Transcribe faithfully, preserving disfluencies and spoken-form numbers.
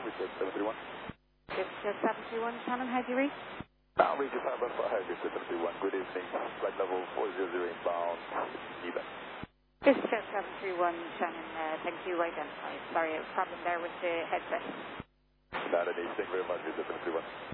Richard seven three one. Richard seven three one, Shannon, how do you reach? Now, Richard five one five, Richard seven three one. Good evening. Flight level four zero zero inbound. Evan. Richard seven three one, Shannon, uh, thank you, identified. Sorry, a problem there with the headset. Not an issue. Thank you very much, Richard seven three one.